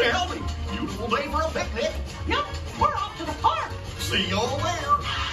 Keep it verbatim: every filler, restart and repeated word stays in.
Well, beautiful day for a picnic. Yep, we're off to the park. See y'all there.